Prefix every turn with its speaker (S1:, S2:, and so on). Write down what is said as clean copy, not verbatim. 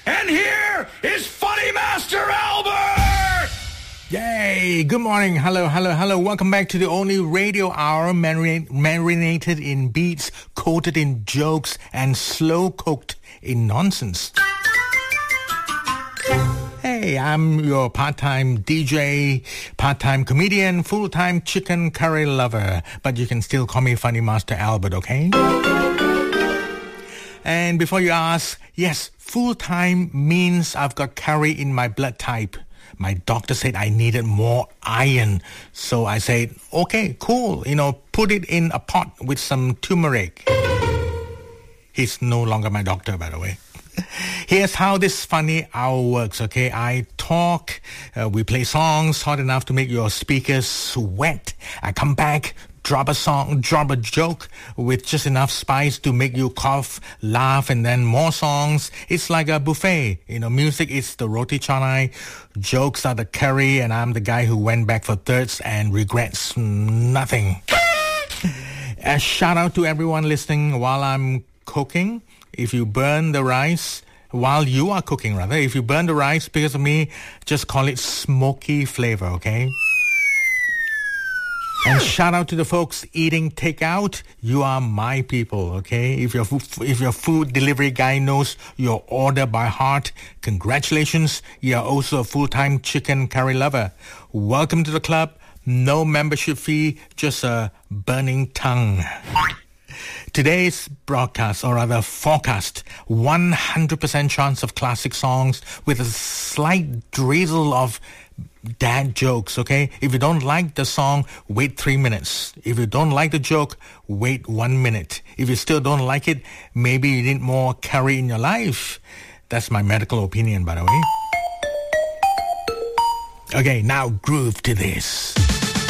S1: And here is Funny Master Albert!
S2: Yay! Good morning. Hello. Welcome back to the only radio hour marinated in beats, coated in jokes, and slow-cooked in nonsense. Hey, I'm your part-time DJ, part-time comedian, full-time chicken curry lover. But you can still call me Funny Master Albert, okay? And before you ask, yes, full-time means I've got curry in my blood type. My doctor said I needed more iron. So I said, okay, cool. Put it in a pot with some turmeric. He's no longer my doctor, by the way. Here's how this funny hour works, okay? I talk, we play songs hot enough to make your speakers sweat. I come back, drop a joke with just enough spice to make you cough, laugh, and then more songs. It's like a buffet. Music is the roti canai, jokes are the curry, and I'm the guy who went back for thirds and regrets nothing. A shout out to everyone listening while I'm cooking. If you burn the rice, while you are cooking rather, if you burn the rice because of me, just call it smoky flavor, okay? And shout out to the folks eating takeout. You are my people, okay? If your food delivery guy knows your order by heart, congratulations. You are also a full-time chicken curry lover. Welcome to the club. No membership fee, just a burning tongue. Today's broadcast, or rather forecast, 100% chance of classic songs with a slight drizzle of dad jokes, okay? If you don't like the song, wait 3 minutes. If you don't like the joke, wait 1 minute. If you still don't like it, maybe you need more curry in your life. That's my medical opinion, by the way. Okay, now groove to this.